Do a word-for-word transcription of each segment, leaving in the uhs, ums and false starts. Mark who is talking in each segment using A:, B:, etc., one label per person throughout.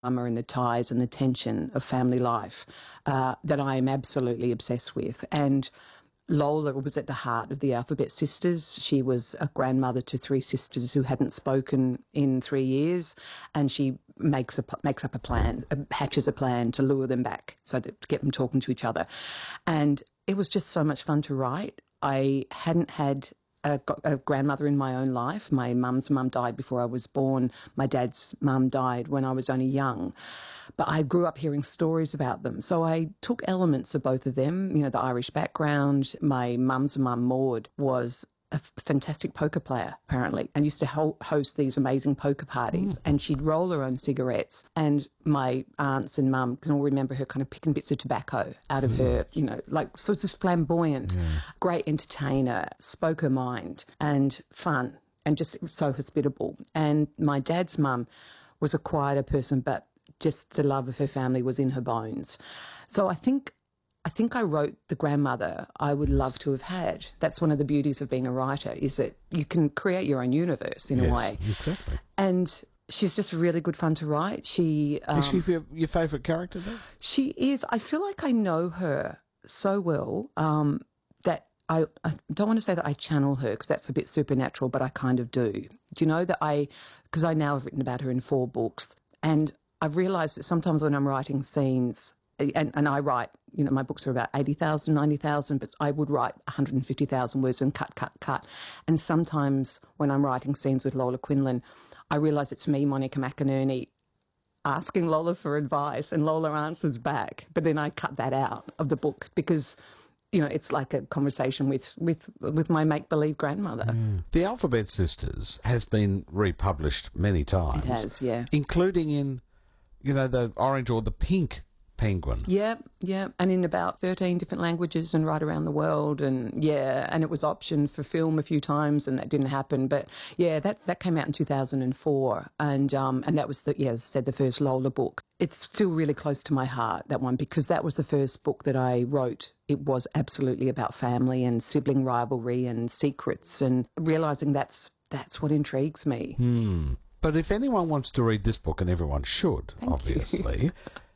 A: drama and the ties and the tension of family life uh, that I am absolutely obsessed with. And Lola was at the heart of the Alphabet Sisters. She was a grandmother to three sisters who hadn't spoken in three years, and she makes a, makes up a plan, hatches a plan to lure them back, so that, to get them talking to each other. And it was just so much fun to write. I hadn't had a, a grandmother in my own life. My mum's mum died before I was born. My dad's mum died when I was only young. But I grew up hearing stories about them. So I took elements of both of them, you know, the Irish background. My mum's mum, Maud, was a fantastic poker player, apparently, and used to ho- host these amazing poker parties. Mm. And she'd roll her own cigarettes. And my aunts and mum can all remember her kind of picking bits of tobacco out of mm. her, you know, like, so it's this flamboyant, yeah. great entertainer, spoke her mind, and fun, and just so hospitable. And my dad's mum was a quieter person, but just the love of her family was in her bones. So I think I think I wrote the grandmother I would love to have had. That's one of the beauties of being a writer, is that you can create your own universe in
B: yes,
A: a way.
B: Exactly.
A: And she's just really good fun to write. She um,
B: Is she your, your favourite character, though?
A: She is. I feel like I know her so well um, that I, I don't want to say that I channel her, because that's a bit supernatural, but I kind of do. Do you know that I, because I now have written about her in four books, and I've realised that sometimes when I'm writing scenes, and, and I write, you know, my books are about eighty thousand, ninety thousand, but I would write one hundred fifty thousand words and cut, cut, cut. And sometimes when I'm writing scenes with Lola Quinlan, I realise it's me, Monica McInerney, asking Lola for advice, and Lola answers back. But then I cut that out of the book because, you know, it's like a conversation with, with, with my make-believe grandmother.
B: Mm. The Alphabet Sisters has been republished many times.
A: It has, yeah.
B: Including in, you know, the orange or the pink Penguin.
A: Yeah, yeah, and in about thirteen different languages and right around the world, and yeah, and it was optioned for film a few times, and that didn't happen. But yeah, that that came out in two thousand four, and um, and that was the yeah, as I said, the first Lola book. It's still really close to my heart, that one, because that was the first book that I wrote. It was absolutely about family and sibling rivalry and secrets, and realising that's that's what intrigues me.
B: Hmm. But if anyone wants to read this book, and everyone should,
A: Thank
B: obviously.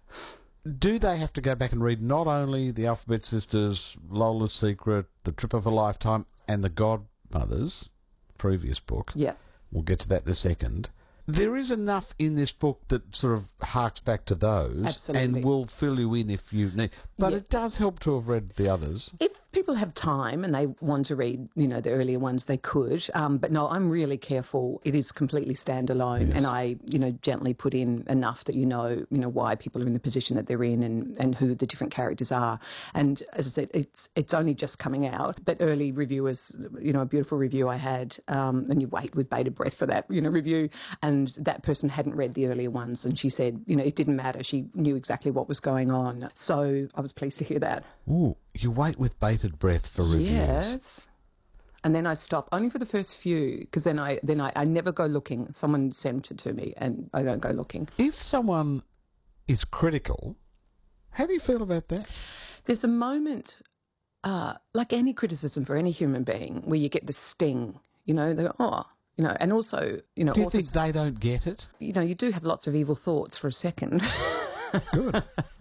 B: Do they have to go back and read not only The Alphabet Sisters, Lola's Secret, The Trip of a Lifetime, and The Godmothers, previous book?
A: Yeah.
B: We'll get to that in a second. There is enough in this book that sort of harks back to those.
A: Absolutely.
B: And will fill you in if you need. But
A: yeah.
B: it does help to have read the others.
A: If people have time and they want to read, you know, the earlier ones, they could. Um, but no, I'm really careful. It is completely standalone,
B: yes.
A: and I, you know, gently put in enough that you know, you know, why people are in the position that they're in, and, and who the different characters are. And as I said, it's it's only just coming out. But early reviewers, you know, a beautiful review I had, um, and you wait with bated breath for that, you know, review, and that person hadn't read the earlier ones, and she said, you know, it didn't matter. She knew exactly what was going on. So I was pleased to hear that.
B: Ooh, you wait with bated breath for reviews.
A: Yes. And then I stop, only for the first few, because then I then I, I never go looking. Someone sent it to me, and I don't go looking.
B: If someone is critical, how do you feel about that?
A: There's a moment, uh, like any criticism for any human being, where you get the sting. You know, they go, oh, you know, and also, you know,
B: do you
A: authors,
B: think they don't get it?
A: You know, you do have lots of evil thoughts for a second.
B: Good.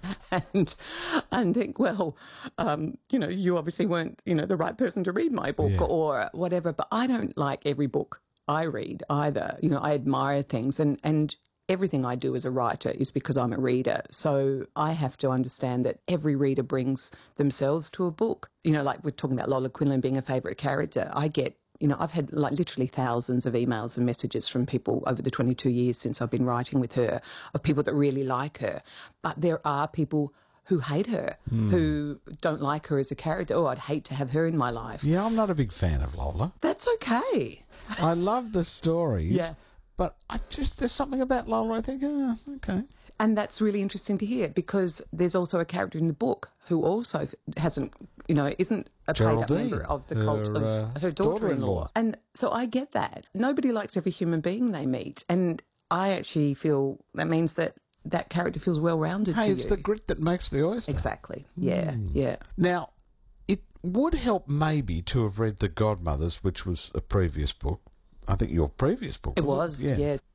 A: and and think, well, um, you know, you obviously weren't, you know, the right person to read my book
B: yeah.
A: or whatever. But I don't like every book I read either. You know, I admire things, and, and everything I do as a writer is because I'm a reader. So I have to understand that every reader brings themselves to a book. You know, like we're talking about Lola Quinlan being a favourite character. I get You know, I've had like literally thousands of emails and messages from people over the twenty-two years since I've been writing with her, of people that really like her. But there are people who hate her, mm. who don't like her as a character. Oh, I'd hate to have her in my life.
B: Yeah, I'm not a big fan of Lola.
A: That's okay.
B: I love the stories,
A: yeah.
B: but I just there's something about Lola I think, oh, okay.
A: And that's really interesting to hear, because there's also a character in the book who also hasn't, you know, isn't a paid-up member of the
B: her,
A: cult of
B: uh,
A: her daughter-in-law.
B: daughter-in-law.
A: And so I get that. Nobody likes every human being they meet. And I actually feel that means that that character feels well-rounded
B: hey,
A: to
B: it's
A: you.
B: the grit that makes the oyster.
A: Exactly. Yeah, mm. yeah.
B: Now, it would help maybe to have read The Godmothers, which was a previous book. I think your previous book
A: It
B: was.
A: was,
B: it?
A: yeah.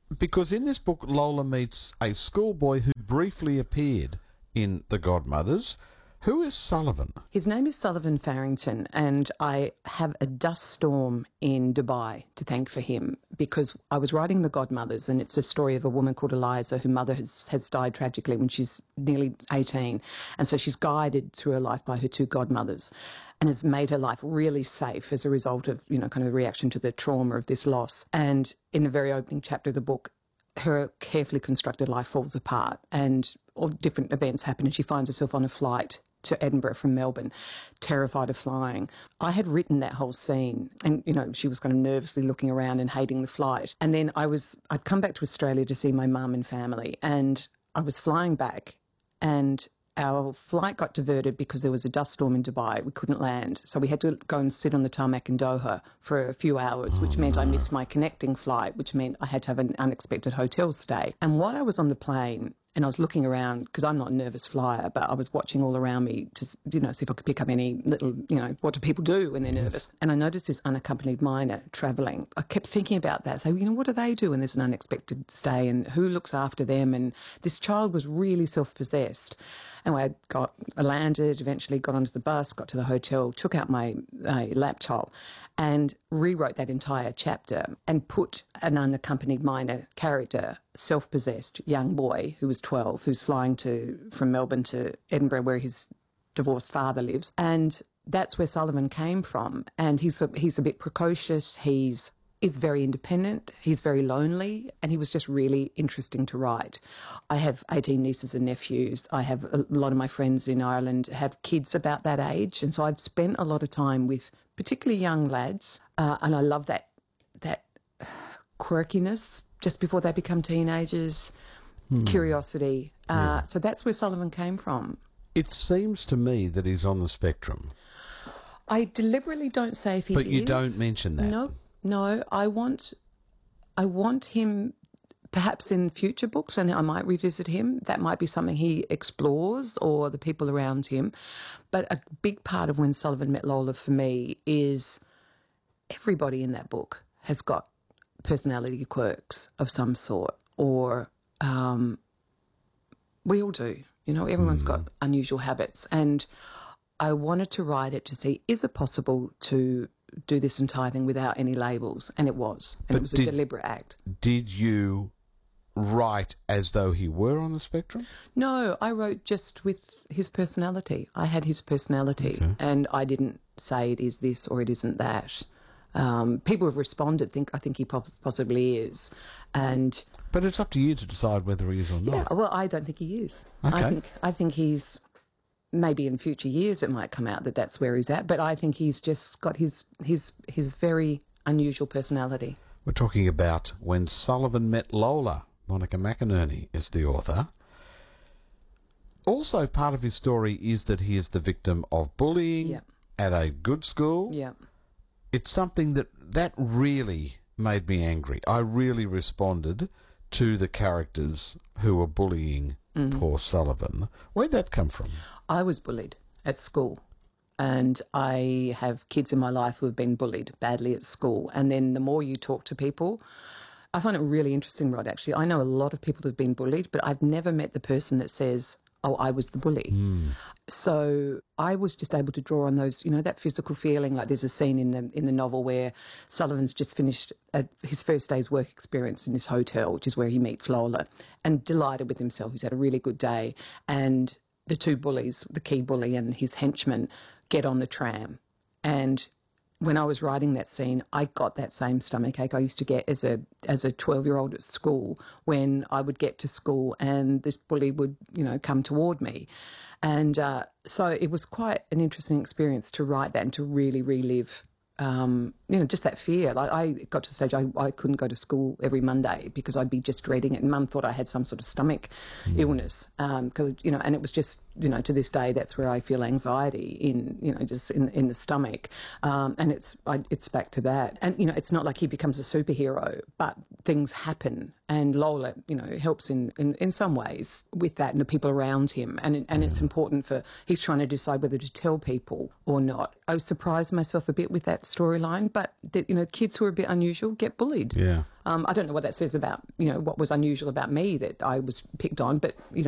B: Because in this book, Lola meets a schoolboy who briefly appeared in The Godmothers. Who is Sullivan?
A: His name is Sullivan Farrington, and I have a dust storm in Dubai to thank for him, because I was writing The Godmothers, and it's a story of a woman called Eliza whose mother has, has died tragically when she's nearly eighteen. And so she's guided through her life by her two godmothers and has made her life really safe as a result of, you know, kind of a reaction to the trauma of this loss. And in the very opening chapter of the book, her carefully constructed life falls apart and all different events happen, and she finds herself on a flight to Edinburgh from Melbourne, terrified of flying. I had written that whole scene, and, you know, she was kind of nervously looking around and hating the flight. And then I was, I'd come back to Australia to see my mum and family, and I was flying back, and our flight got diverted because there was a dust storm in Dubai. We couldn't land. So we had to go and sit on the tarmac in Doha for a few hours, which meant I missed my connecting flight, which meant I had to have an unexpected hotel stay. And while I was on the plane, and I was looking around, because I'm not a nervous flyer, but I was watching all around me to, you know, see if I could pick up any little, you know, what do people do when they're
B: Yes.
A: nervous? And I noticed this unaccompanied minor travelling. I kept thinking about that. So, you know, what do they do when there's an unexpected stay, and who looks after them? And this child was really self-possessed. Anyway, I got, I landed, eventually got onto the bus, got to the hotel, took out my uh, laptop and rewrote that entire chapter and put an unaccompanied minor character, self-possessed young boy who was twelve, who's flying to from Melbourne to Edinburgh where his divorced father lives. And that's where Sullivan came from. And he's a, he's a bit precocious, he's is very independent, he's very lonely, and he was just really interesting to write. I have eighteen nieces and nephews. I have a lot of my friends in Ireland have kids about that age, and so I've spent a lot of time with particularly young lads, uh, and I love that that quirkiness just before they become teenagers, hmm. curiosity. Uh, yeah. So that's where Sullivan came from.
B: It seems to me that he's on the spectrum.
A: I deliberately don't say if he
B: but
A: is.
B: But you don't mention that.
A: No. No, I want, I want him, perhaps in future books, and I might revisit him. That might be something he explores, or the people around him. But a big part of When Sullivan Met Lola for me is everybody in that book has got personality quirks of some sort, or um, we all do. You know, everyone's mm. got unusual habits, and I wanted to write it to see, is it possible to do this entire thing without any labels? And it was. And but it was did, a deliberate act.
B: Did you write as though he were on the spectrum?
A: No, I wrote just with his personality. I had his personality, okay. and I didn't say it is this or it isn't that. Um, people have responded, think I think he possibly is. And
B: But it's up to you to decide whether he is or not.
A: Yeah, well, I don't think he is.
B: Okay.
A: I think I think he's... Maybe in future years it might come out that that's where he's at, but I think he's just got his his his very unusual personality.
B: We're talking about When Sullivan Met Lola. Monica McInerney is the author. Also, part of his story is that he is the victim of bullying
A: yep.
B: at a good school.
A: Yeah,
B: it's something that that really made me angry. I really responded to the characters who were bullying mm. poor Sullivan. Where'd that come from?
A: I was bullied at school, and I have kids in my life who have been bullied badly at school. And then the more you talk to people, I find it really interesting, Rod, actually. I know a lot of people who've been bullied, but I've never met the person that says, oh, I was the bully. Mm. So I was just able to draw on those, you know, that physical feeling. Like there's a scene in the in the novel where Sullivan's just finished a, his first day's work experience in this hotel, which is where he meets Lola, and delighted with himself. He's had a really good day. And the two bullies, the key bully and his henchman, get on the tram. And when I was writing that scene, I got that same stomachache I used to get as a as a twelve-year-old at school when I would get to school and this bully would, you know, come toward me. And uh, so it was quite an interesting experience to write that and to really relive, um, you know, just that fear. Like I got to the stage I, I couldn't go to school every Monday because I'd be just dreading it. And Mum thought I had some sort of stomach mm. illness, because um, you know, and it was just, you know, to this day that's where I feel anxiety in, you know, just in in the stomach, um, and it's I, it's back to that. And you know, it's not like he becomes a superhero, but things happen, And Lola, you know, helps in, in, in some ways with that and the people around him. And and it's important for, he's trying to decide whether to tell people or not. I was surprised myself a bit with that storyline, but, the, you know, kids who are a bit unusual get bullied.
B: Yeah.
A: Um, I don't know what that says about, you know, what was unusual about me that I was picked on, but, you know,